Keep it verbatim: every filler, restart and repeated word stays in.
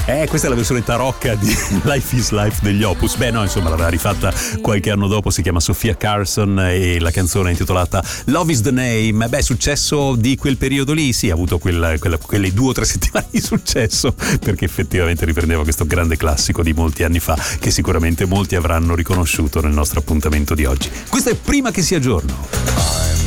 Eh, questa è la versione tarocca di Life is Life degli Opus. Beh, no, insomma, l'aveva rifatta qualche anno dopo. Si chiama Sofia Carson e la canzone è intitolata Love is the Name. Beh, successo di quel periodo lì, sì, ha avuto quella, quella, quelle due o tre settimane di successo, perché effettivamente riprendeva questo grande classico di molti anni fa, che sicuramente molti avranno riconosciuto nel nostro appuntamento di oggi. Questo è Prima che sia giorno.